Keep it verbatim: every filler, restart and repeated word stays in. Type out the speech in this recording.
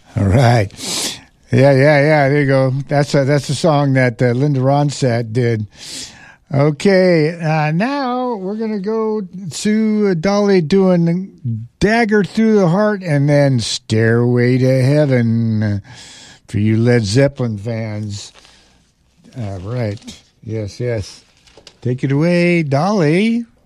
All right. Yeah, yeah, yeah. There you go. That's a, that's a song that uh, Linda Ronstadt did. Okay, uh, now we're going to go to Dolly doing Dagger Through the Heart and then Stairway to Heaven for you Led Zeppelin fans. All right. Yes, yes. Take it away, Dolly.